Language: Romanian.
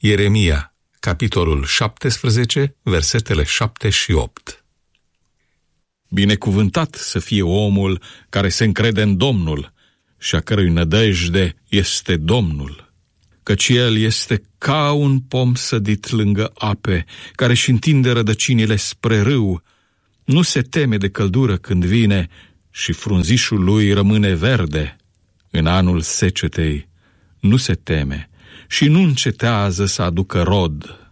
Ieremia, capitolul 17, versetele 7 și 8. Binecuvântat să fie omul care se încrede în Domnul și a cărui nădejde este Domnul, căci el este ca un pom sădit lângă ape, care își întinde rădăcinile spre râu, nu se teme de căldură când vine și frunzișul lui rămâne verde. În anul secetei nu se teme și nu încetează să aducă rod.